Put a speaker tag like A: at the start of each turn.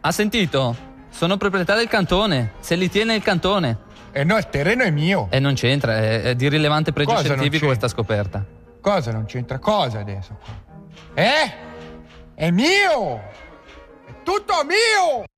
A: Ha sentito? Sono proprietà del cantone, se li tiene il cantone.
B: No, il terreno è mio.
A: E non c'entra, è di rilevante pregio
B: Cosa non
A: scientifico
B: c'entra?
A: questa scoperta.
B: Cosa non c'entra? Cosa adesso? È mio! È tutto mio!